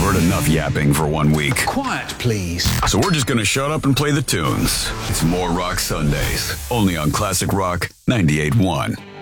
heard enough yapping for 1 week. Quiet, please. So we're just going to shut up and play the tunes. It's More Rock Sundays, only on Classic Rock 98.1.